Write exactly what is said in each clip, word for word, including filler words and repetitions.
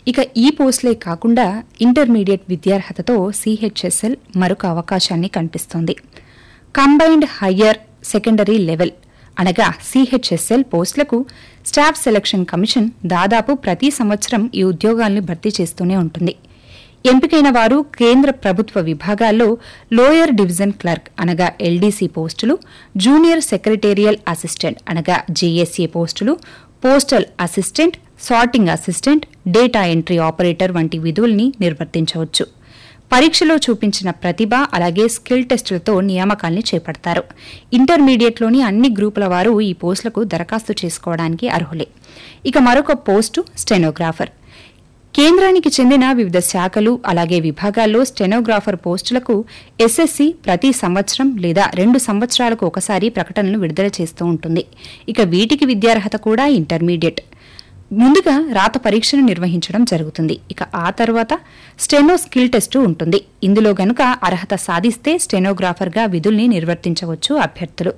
ఇక ఈ పోస్టులే కాకుండా ఇంటర్మీడియట్ విద్యార్హతతో సిహెచ్ఎస్ఎల్ మరొక అవకాశాన్ని కనిపిస్తోంది. కంబైన్డ్ హయ్యర్ సెకండరీ లెవెల్ అనగా సిహెచ్ఎస్ఎల్ పోస్టులకు స్టాఫ్ సెలక్షన్ కమిషన్ దాదాపు ప్రతి సంవత్సరం ఈ ఉద్యోగాలను భర్తీ చేస్తూనే ఉంటుంది. ఎంపికైన వారు కేంద్ర ప్రభుత్వ విభాగాల్లో లోయర్ డివిజన్ క్లర్క్ అనగా ఎల్డీసీ పోస్టులు, జూనియర్ సెక్రటేరియల్ అసిస్టెంట్ అనగా జేఎస్ఏ పోస్టులు, postal assistant, sorting assistant, data entry operator వంటి విధుల్ని నిర్వర్తించవచ్చు. పరీక్షలో చూపించిన ప్రతిభ అలాగే స్కిల్ టెస్టులతో నియామకాల్ని చేపడతారు. ఇంటర్మీడియట్లోని అన్ని గ్రూపుల వారు ఈ పోస్టులకు దరఖాస్తు చేసుకోవడానికి అర్హులే. ఇక మరొక పోస్టు స్టెనోగ్రాఫర్. కేంద్రానికి చెందిన వివిధ శాఖలు అలాగే విభాగాల్లో స్టెనోగ్రాఫర్ పోస్టులకు ఎస్ఎస్సీ ప్రతి సంవత్సరం లేదా రెండు సంవత్సరాలకు ఒకసారి ప్రకటనలు విడుదల చేస్తూ ఉంటుంది. ఇక వీటికి విద్యార్హత కూడా ఇంటర్మీడియట్. ముందుగా రాత పరీక్షను నిర్వహించడం జరుగుతుంది. ఇక ఆ తర్వాత స్టెనో స్కిల్ టెస్టు ఉంటుంది. ఇందులో గనుక అర్హత సాధిస్తే స్టెనోగ్రాఫర్గా విధుల్ని నిర్వర్తించవచ్చు అభ్యర్థులు.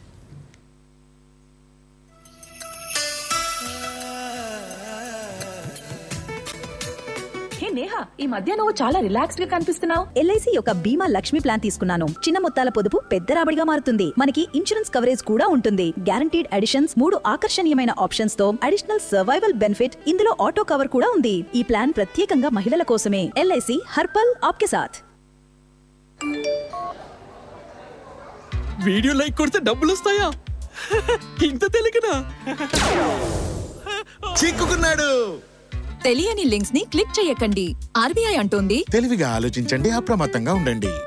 నేహా, ఈ మధ్య నువ్వు చాలా రిలాక్స్డ్ గా కనిపిస్తున్నావు. ఎల్ఐసి యొక్క బీమా లక్ష్మి ప్లాన్ తీసుకున్నాను. చిన్న మొత్తాల పొదుపు పెద్ద రాబడిగా మారుతుంది. మనకి ఇన్సూరెన్స్ కవరేజ్ కూడా ఉంటుంది. గ్యారంటీడ్ అడిషన్స్, మూడు ఆకర్షణీయమైన ఆప్షన్స్ తో అడిషనల్ సర్వైవల్ బెనిఫిట్, ఇందులో ఆటో కవర్ కూడా ఉంది. ఈ ప్లాన్ ప్రత్యేకంగా మహిళల కోసమే. ఎల్ఐసి హర్పల్ ఆప్కే సాథ్. వీడియో లైక్ కొడితే డబ్బులు వస్తాయా? ఇంత తెలియకనా? చిక్కుకున్నాడు. తెలియని లింక్స్ ని క్లిక్ చేయకండి. ఆర్బీఐ అంటోంది, తెలివిగా ఆలోచించండి, అప్రమత్తంగా ఉండండి.